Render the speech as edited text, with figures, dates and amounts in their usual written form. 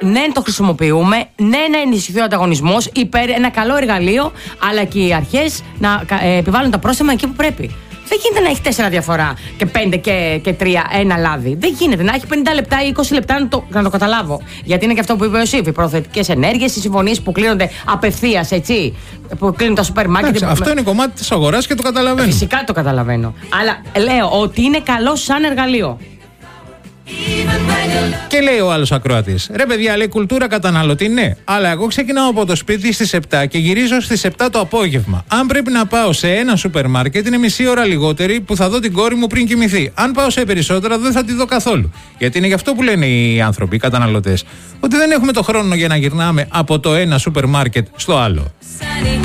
ναι, το χρησιμοποιούμε, ναι, να ενισχυθεί ο ανταγωνισμός, ένα καλό εργαλείο, αλλά και οι αρχές να επιβάλλουν τα πρόστιμα εκεί που πρέπει. Δεν γίνεται να έχει 4 διαφορά και 5 και 3 ένα λάδι. Δεν γίνεται να έχει 50 λεπτά ή 20 λεπτά να το καταλάβω. Γιατί είναι και αυτό που είπε ο Ιωσήφ. Οι προθετικές ενέργειες, οι συμφωνίες που κλείνονται απευθείας, έτσι. Που κλείνουν τα σούπερ μάρκετ. Αυτό είναι κομμάτι της αγοράς και το καταλαβαίνω. Φυσικά το καταλαβαίνω. Αλλά λέω ότι είναι καλό σαν εργαλείο. Και λέει ο άλλος ακροατής: ρε παιδιά, λέει, κουλτούρα καταναλωτή, ναι. Αλλά εγώ ξεκινάω από το σπίτι στις 7 και γυρίζω στις 7 το απόγευμα. Αν πρέπει να πάω σε ένα σούπερ μάρκετ, είναι μισή ώρα λιγότερη που θα δω την κόρη μου πριν κοιμηθεί. Αν πάω σε περισσότερα, δεν θα τη δω καθόλου. Γιατί είναι γι' αυτό που λένε οι άνθρωποι, οι καταναλωτές, ότι δεν έχουμε το χρόνο για να γυρνάμε από το ένα σούπερ μάρκετ στο άλλο.